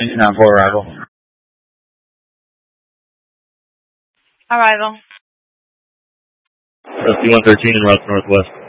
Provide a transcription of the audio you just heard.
9-4 arrival. Arrival. Rescue 113 en route northwest.